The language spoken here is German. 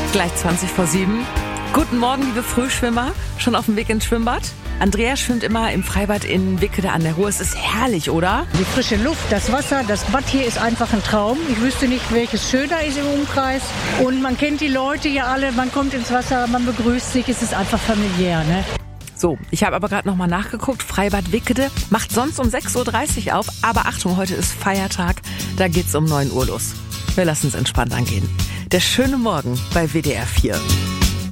Gleich 7:20. Guten Morgen, liebe Frühschwimmer. Schon auf dem Weg ins Schwimmbad? Andrea schwimmt immer im Freibad in Wickede an der Ruhr. Es ist herrlich, oder? Die frische Luft, das Wasser, das Bad hier ist einfach ein Traum. Ich wüsste nicht, welches schöner ist im Umkreis. Und man kennt die Leute ja alle, man kommt ins Wasser, man begrüßt sich, es ist einfach familiär, ne? So, ich habe aber gerade nochmal nachgeguckt. Freibad Wickede macht sonst um 6:30 Uhr auf. Aber Achtung, heute ist Feiertag. Da geht's um 9 Uhr los. Wir lassen es entspannt angehen. Der schöne Morgen bei WDR 4.